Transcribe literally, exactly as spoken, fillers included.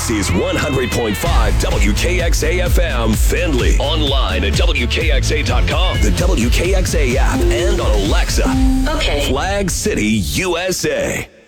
Dixie's one hundred point five W K X A F M, Findlay. Online at W K X A dot com, the W K X A app, and on Alexa. Okay. Flag City, U S A.